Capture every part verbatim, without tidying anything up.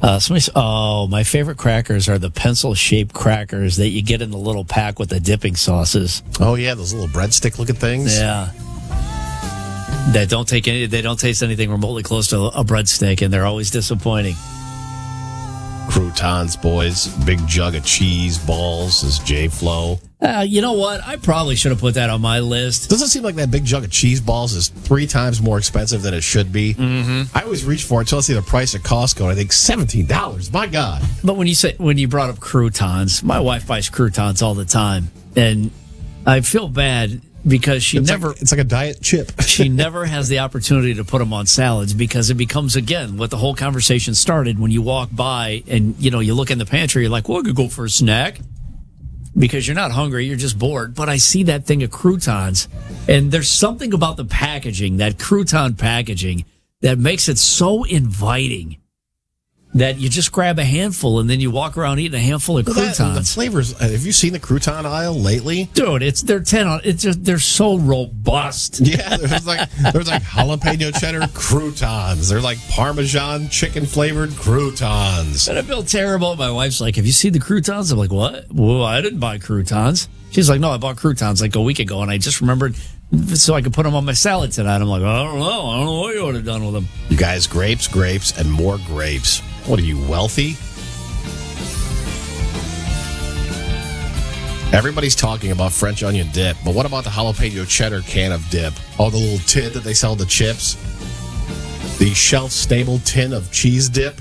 Uh, somebody, oh, my favorite crackers are the pencil-shaped crackers that you get in the little pack with the dipping sauces. Oh yeah, those little breadstick-looking things. Yeah, that don't take any. They don't taste anything remotely close to a breadstick, and they're always disappointing. Croutons, boys. Big jug of cheese balls is J-Flow. Uh, you know what? I probably should have put that on my list. Doesn't it seem like that big jug of cheese balls is three times more expensive than it should be? Mm-hmm. I always reach for it until I see the price at Costco, and I think seventeen dollars. My God. But when you say when you brought up croutons, my wife buys croutons all the time, and I feel bad because she it's never. Like, it's like a diet chip. She never has the opportunity to put them on salads because it becomes, again, what the whole conversation started when you walk by and, you know, you look in the pantry, you're like, well, I could go for a snack because you're not hungry, you're just bored. But I see that thing of croutons, and there's something about the packaging, that crouton packaging, that makes it so inviting that you just grab a handful and then you walk around eating a handful of well, croutons. That, the flavors. Have you seen the crouton aisle lately? Dude, it's they're ten on. It's just they're so robust. Yeah, there's like there's like jalapeno cheddar croutons. They're like Parmesan chicken flavored croutons. And I feel terrible. My wife's like, "Have you seen the croutons?" I'm like, "What? Well, I didn't buy croutons." She's like, "No, I bought croutons like a week ago, and I just remembered so I could put them on my salad tonight." I'm like, "I don't know. I don't know what you would have done with them." You guys, grapes, grapes, and more grapes. What are you, wealthy? Everybody's talking about French onion dip, but what about the jalapeno cheddar can of dip? Oh, the little tin that they sell the chips? The shelf-stable tin of cheese dip?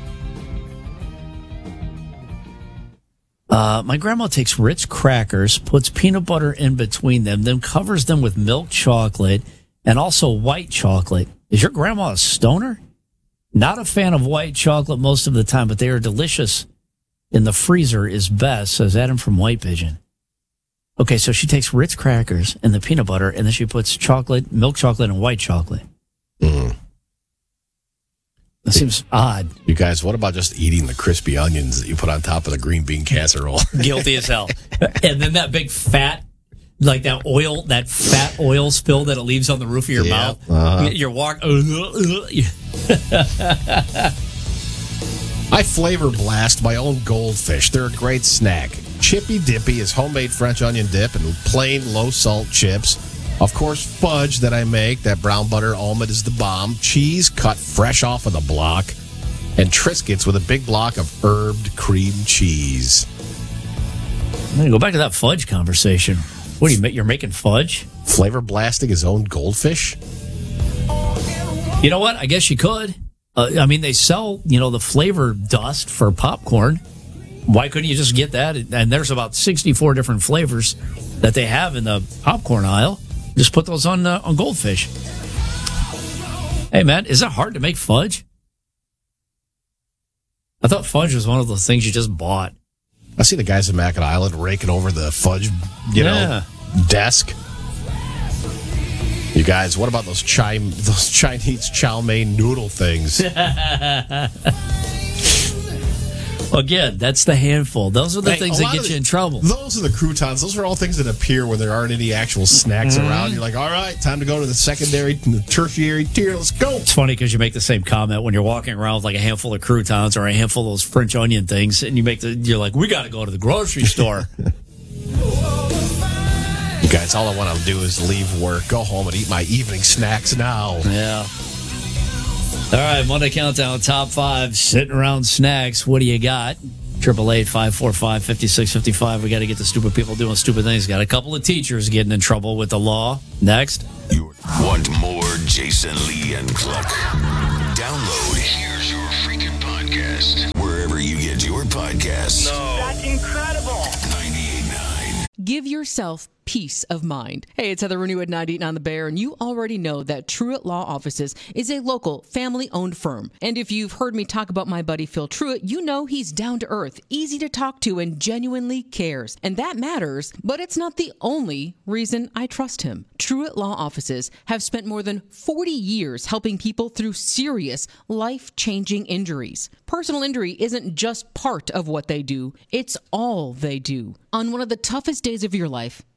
Uh, my grandma takes Ritz crackers, puts peanut butter in between them, then covers them with milk chocolate and also white chocolate. Is your grandma a stoner? Not a fan of white chocolate most of the time, but they are delicious. In the freezer is best, says Adam from White Pigeon. Okay, so she takes Ritz crackers and the peanut butter, and then she puts chocolate, milk chocolate, and white chocolate. Mm. That seems odd. You guys, what about just eating the crispy onions that you put on top of the green bean casserole? Guilty as hell. And then that big fat, like that oil, that fat oil spill that it leaves on the roof of your yeah, mouth. Uh-huh. You're walking. I flavor blast my own goldfish. They're a great snack. Chippy Dippy is homemade French onion dip and plain low-salt chips. Of course, fudge that I make, that brown butter almond is the bomb. Cheese cut fresh off of the block. And Triscuits with a big block of herbed cream cheese. I'm gonna go back to that fudge conversation. What, are you, you're making fudge? Flavor blasting his own goldfish? You know what? I guess you could. Uh, I mean, they sell, you know, the flavor dust for popcorn. Why couldn't you just get that? And there's about sixty-four different flavors that they have in the popcorn aisle. Just put those on uh, on goldfish. Hey, man, is it hard to make fudge? I thought fudge was one of those things you just bought. I see the guys in Mackinac Island raking over the fudge, you Yeah. know, desk. You guys, what about those chi- those Chinese chow mein noodle things? Again, that's the handful. Those are the Hey, things a that lot get of you the- in trouble. Those are the croutons. Those are all things that appear when there aren't any actual snacks Mm-hmm. around. You're like, all right, time to go to the secondary, the tertiary tier. Let's go. It's funny because you make the same comment when you're walking around with like a handful of croutons or a handful of those French onion things, and you make the you're like, we got to go to the grocery store. You guys, all I want to do is leave work, go home, and eat my evening snacks now. Yeah. All right, Monday Countdown, top five, sitting around snacks. What do you got? Triple eight five four five fifty six fifty five. We got to get the stupid people doing stupid things. Got a couple of teachers getting in trouble with the law. Next. You want more Jason Lee and Cluck? Download Here's Your Freaking Podcast wherever you get your podcasts. No. That's incredible. ninety-eight point nine. Give yourself peace of mind. Hey, it's Heather Renew at ninety-eight on The Bear, and you already know that Truett Law Offices is a local, family-owned firm. And if you've heard me talk about my buddy Phil Truett, you know he's down to earth, easy to talk to, and genuinely cares. And that matters, but it's not the only reason I trust him. Truett Law Offices have spent more than forty years helping people through serious, life-changing injuries. Personal injury isn't just part of what they do, it's all they do. On one of the toughest days of your life,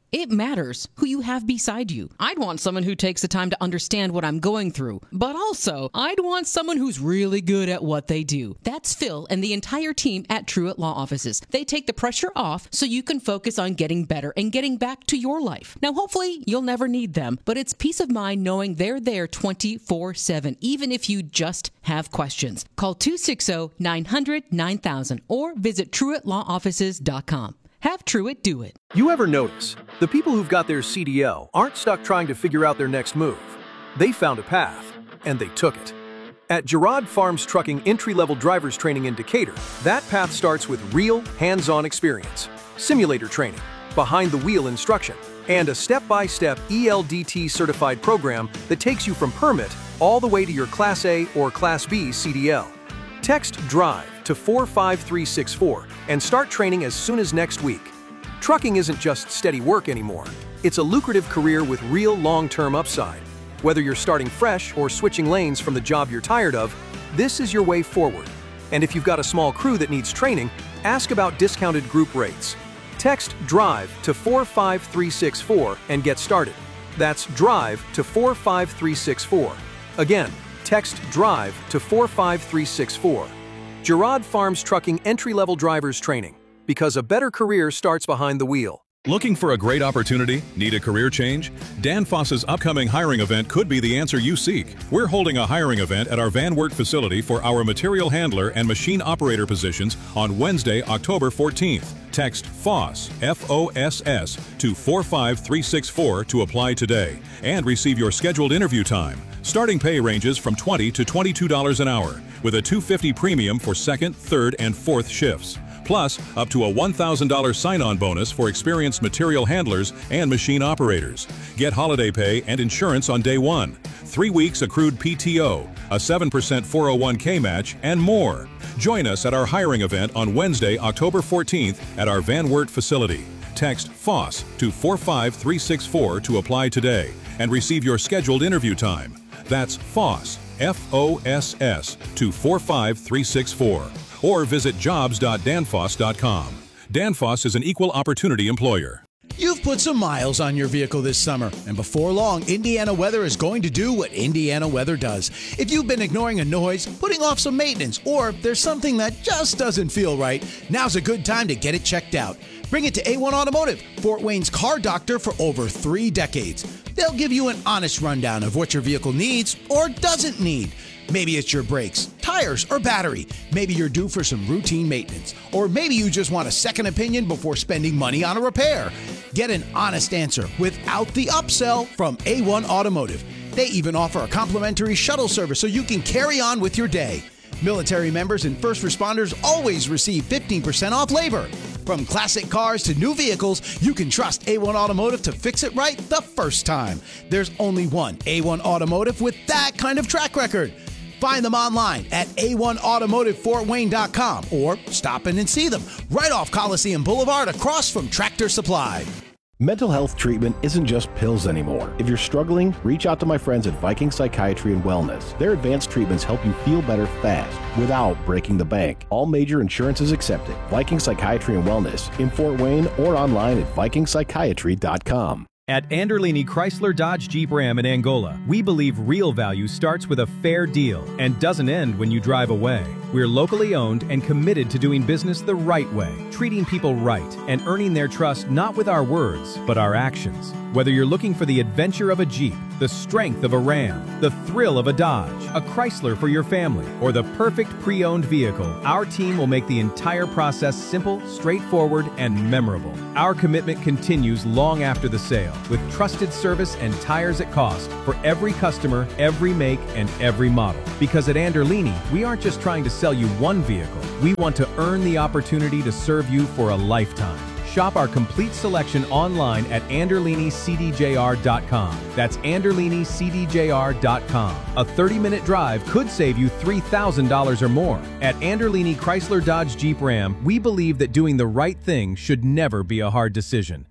It matters who you have beside you. I'd want someone who takes the time to understand what I'm going through, but also I'd want someone who's really good at what they do. That's Phil and the entire team at Truett Law Offices. They take the pressure off so you can focus on getting better and getting back to your life. Now, hopefully, you'll never need them, but it's peace of mind knowing they're there twenty-four seven, even if you just have questions. Call two six zero, nine hundred, nine thousand or visit truett law offices dot com. Have Truett do it. You ever notice the people who've got their C D L aren't stuck trying to figure out their next move? They found a path, and they took it. At Gerard Farms Trucking Entry-Level Drivers Training in Decatur, that path starts with real, hands-on experience, simulator training, behind-the-wheel instruction, and a step-by-step E L D T-certified program that takes you from permit all the way to your Class A or Class B C D L. Text DRIVE to four five three six four and start training as soon as next week. Trucking isn't just steady work anymore. It's a lucrative career with real long-term upside. Whether you're starting fresh or switching lanes from the job you're tired of, this is your way forward. And if you've got a small crew that needs training, ask about discounted group rates. Text DRIVE to four five three six four and get started. That's DRIVE to four five three six four. Again, text DRIVE to four five three six four. Gerard Farms Trucking Entry-Level Drivers Training, because a better career starts behind the wheel. Looking for a great opportunity? Need a career change? Danfoss's upcoming hiring event could be the answer you seek. We're holding a hiring event at our Van Wert facility for our material handler and machine operator positions on Wednesday, October fourteenth. Text FOSS, F O S S, to four five three six four to apply today and receive your scheduled interview time. Starting pay ranges from twenty to twenty-two dollars an hour, with a two hundred fifty dollars premium for second, third, and fourth shifts. Plus, up to a one thousand dollars sign-on bonus for experienced material handlers and machine operators. Get holiday pay and insurance on day one, three weeks accrued P T O, a seven percent four oh one K match, and more. Join us at our hiring event on Wednesday, October fourteenth at our Van Wert facility. Text FOSS to four five three six four to apply today and receive your scheduled interview time. That's FOSS, F O S S, to four five three six four. Or visit jobs dot danfoss dot com. Danfoss is an equal opportunity employer. You've put some miles on your vehicle this summer, and before long, Indiana Weather is going to do what Indiana Weather does. If you've been ignoring a noise, putting off some maintenance, or there's something that just doesn't feel right, now's a good time to get it checked out. Bring it to A one Automotive, Fort Wayne's car doctor for over three decades. They'll give you an honest rundown of what your vehicle needs or doesn't need. Maybe it's your brakes, tires, or battery. Maybe you're due for some routine maintenance. Or maybe you just want a second opinion before spending money on a repair. Get an honest answer without the upsell from A one Automotive. They even offer a complimentary shuttle service so you can carry on with your day. Military members and first responders always receive fifteen percent off labor. From classic cars to new vehicles, you can trust A one Automotive to fix it right the first time. There's only one A one Automotive with that kind of track record. Find them online at A one automotive fort wayne dot com or stop in and see them right off Coliseum Boulevard across from Tractor Supply. Mental health treatment isn't just pills anymore. If you're struggling, reach out to my friends at Viking Psychiatry and Wellness. Their advanced treatments help you feel better fast without breaking the bank. All major insurances accepted. Viking Psychiatry and Wellness in Fort Wayne or online at viking psychiatry dot com. At Anderlini Chrysler Dodge Jeep Ram in Angola, we believe real value starts with a fair deal and doesn't end when you drive away. We're locally owned and committed to doing business the right way, treating people right, and earning their trust not with our words, but our actions. Whether you're looking for the adventure of a Jeep, the strength of a Ram, the thrill of a Dodge, a Chrysler for your family, or the perfect pre-owned vehicle, our team will make the entire process simple, straightforward, and memorable. Our commitment continues long after the sale, with trusted service and tires at cost for every customer, every make, and every model. Because at Anderlini, we aren't just trying to sell you one vehicle. We want to earn the opportunity to serve you for a lifetime. Shop our complete selection online at anderlini c d j r dot com. That's anderlini c d j r dot com. A thirty-minute drive could save you three thousand dollars or more. At Anderlini Chrysler Dodge Jeep Ram, we believe that doing the right thing should never be a hard decision.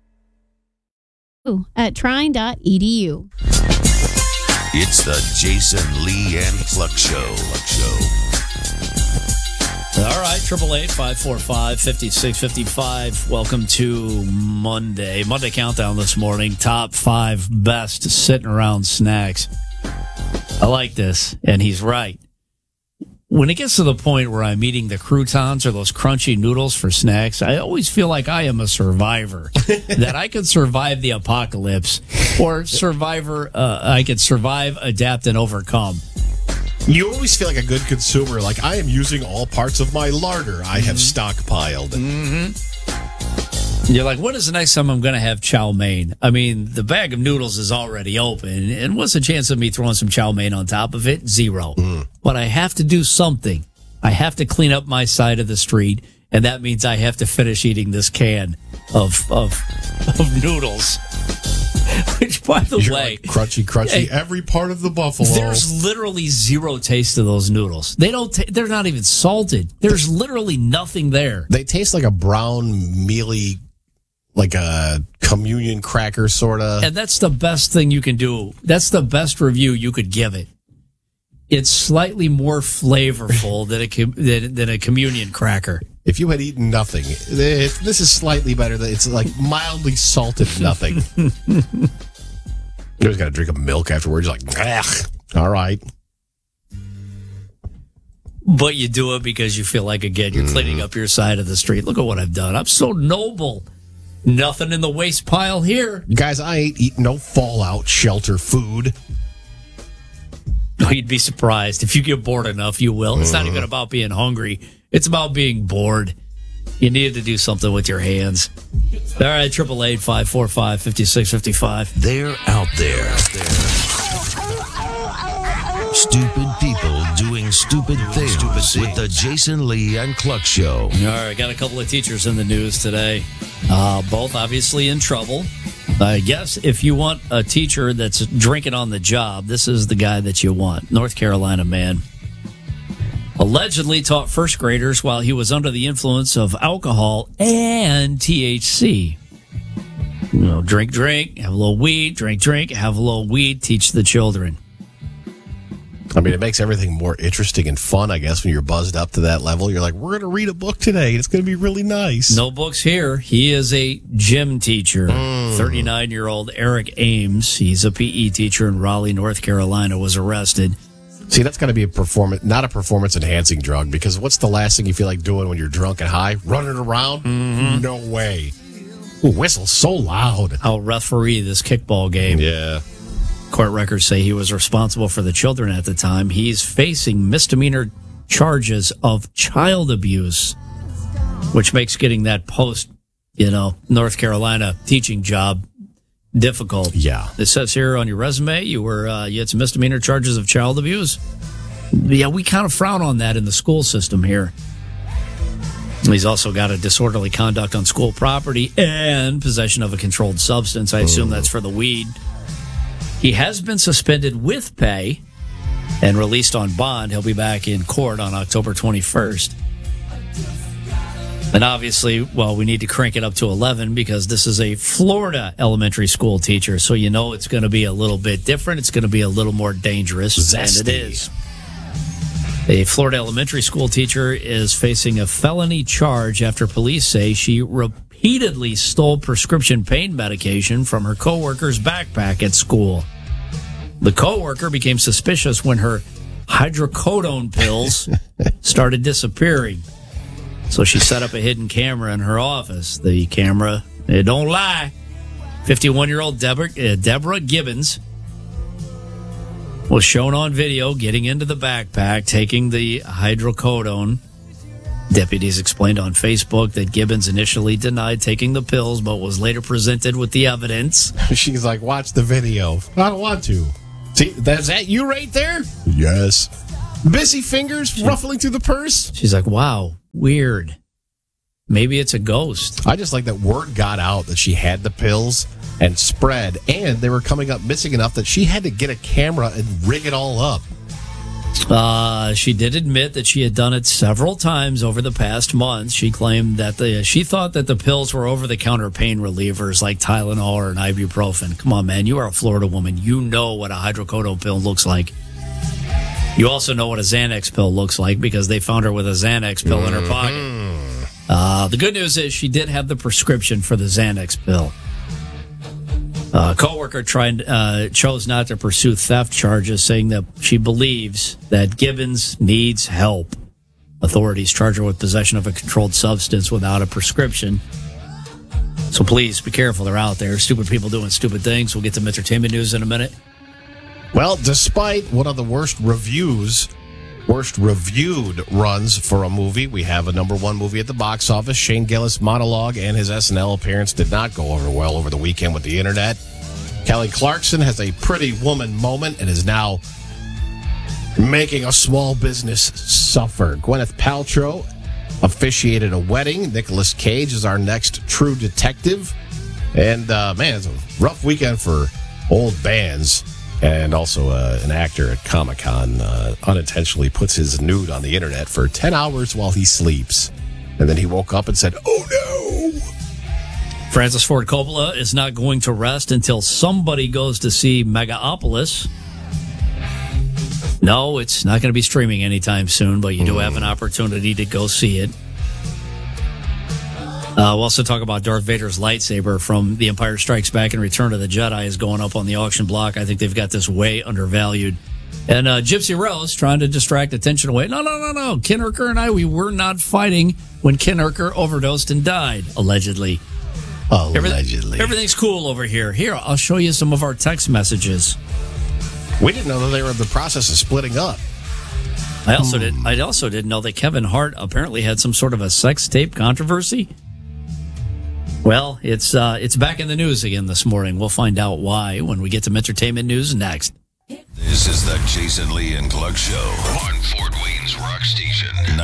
At trine dot e d u. It's the Jason Lee and Cluck Show. Cluck Show. All right. right, triple eight five four five fifty six fifty five. Welcome to Monday, Monday countdown this morning. Top five best sitting around snacks. I like this, and he's right. When it gets to the point where I'm eating the croutons or those crunchy noodles for snacks, I always feel like I am a survivor. That I could survive the apocalypse, or survivor. Uh, I could survive, adapt, and overcome. You always feel like a good consumer, like I am using all parts of my larder I have stockpiled. Mm-hmm. You're like, when is the next time I'm going to have chow mein? I mean, the bag of noodles is already open, and what's the chance of me throwing some chow mein on top of it? Zero. Mm. But I have to do something. I have to clean up my side of the street, and that means I have to finish eating this can of of, of noodles. Which, by the You're way, like crunchy, crunchy, hey, every part of the buffalo. There's literally zero taste of those noodles. They don't. Ta- they're not even salted. There's literally nothing there. They taste like a brown, mealy, like a communion cracker, sort of. And that's the best thing you can do. That's the best review you could give it. It's slightly more flavorful than a than, than a communion cracker. If you had eaten nothing, it, this is slightly better. It's like mildly salted nothing. You always got to drink a milk afterwards. You're like, ugh, all right. But you do it because you feel like, again, you're mm. cleaning up your side of the street. Look at what I've done. I'm so noble. Nothing in the waste pile here. Guys, I ain't eating no fallout shelter food. Oh, you'd be surprised. If you get bored enough, you will. It's mm. not even about being hungry. It's about being bored. You need to do something with your hands. All right, triple eight five four five fifty six fifty five. They're out there. Stupid people doing stupid things stupid with the Jason Lee and Cluck Show. All right, got a couple of teachers in the news today. Uh, both obviously in trouble. I guess if you want a teacher that's drinking on the job, this is the guy that you want. North Carolina man allegedly taught first graders while he was under the influence of alcohol and T H C. You know, drink, drink, have a little weed, drink, drink, have a little weed, teach the children. I mean, it makes everything more interesting and fun, I guess, when you're buzzed up to that level. You're like, we're going to read a book today. It's going to be really nice. No books here. He is a gym teacher. Mm. thirty-nine-year-old Eric Ames, he's a P E teacher in Raleigh, North Carolina, was arrested. See, that's got to be a performance, not a performance-enhancing drug, because what's the last thing you feel like doing when you're drunk and high? Running around? Mm-hmm. No way. Ooh, whistle's so loud. I'll referee this kickball game. Yeah. Court records say he was responsible for the children at the time. He's facing misdemeanor charges of child abuse, which makes getting that post, you know, North Carolina teaching job difficult. Yeah. It says here on your resume you were uh, you had some misdemeanor charges of child abuse. Yeah, we kind of frown on that in the school system here. He's also got a disorderly conduct on school property and possession of a controlled substance. I assume that's for the weed. He has been suspended with pay and released on bond. He'll be back in court on October twenty-first. And obviously, well, we need to crank it up to eleven because this is a Florida elementary school teacher. So you know it's going to be a little bit different. It's going to be a little more dangerous. Zesty. And it is. A Florida elementary school teacher is facing a felony charge after police say she repeatedly stole prescription pain medication from her coworker's backpack at school. The coworker became suspicious when her hydrocodone pills started disappearing. So she set up a hidden camera in her office. The camera, it don't lie, fifty-one-year-old Deborah, uh, Deborah Gibbons was shown on video getting into the backpack, taking the hydrocodone. Deputies explained on Facebook that Gibbons initially denied taking the pills, but was later presented with the evidence. She's like, watch the video. I don't want to. See, is that you right there? Yes. Busy fingers she, ruffling through the purse? She's like, wow, weird. Maybe it's a ghost. I just like that word got out that she had the pills and spread, and they were coming up missing enough that she had to get a camera and rig it all up. Uh, she did admit that she had done it several times over the past months. She claimed that the she thought that the pills were over-the-counter pain relievers like Tylenol or an ibuprofen. Come on, man. You are a Florida woman. You know what a hydrocodone pill looks like. You also know what a Xanax pill looks like because they found her with a Xanax pill mm-hmm. in her pocket. Uh, the good news is she did have the prescription for the Xanax pill. A co-worker tried, uh, chose not to pursue theft charges, saying that she believes that Gibbons needs help. Authorities charge her with possession of a controlled substance without a prescription. So please be careful. They're out there. Stupid people doing stupid things. We'll get to entertainment news in a minute. Well, despite one of the worst reviews, worst reviewed runs for a movie, we have a number one movie at the box office. Shane Gillis' monologue and his S N L appearance did not go over well over the weekend with the internet. Kelly Clarkson has a pretty woman moment and is now making a small business suffer. Gwyneth Paltrow officiated a wedding. Nicolas Cage is our next True Detective. And, uh, man, it's a rough weekend for old bands. And also uh, an actor at Comic-Con uh, unintentionally puts his nude on the internet for ten hours while he sleeps. And then he woke up and said, oh, no. Francis Ford Coppola is not going to rest until somebody goes to see Megapolis. No, it's not going to be streaming anytime soon, but you do have an opportunity to go see it. Uh, we'll also talk about Darth Vader's lightsaber from The Empire Strikes Back and Return of the Jedi is going up on the auction block. I think they've got this way undervalued. And uh, Gypsy Rose trying to distract attention away. No, no, no, no. Ken Urker and I, we were not fighting when Ken Urker overdosed and died, allegedly. Allegedly. Everything, everything's cool over here. Here, I'll show you some of our text messages. We didn't know that they were in the process of splitting up. I also did. I also didn't know that Kevin Hart apparently had some sort of a sex tape controversy. Well, it's uh, it's back in the news again this morning. We'll find out why when we get to entertainment news next. This is the Jason Lee and Clark Show on Fort Wayne's Rock Station,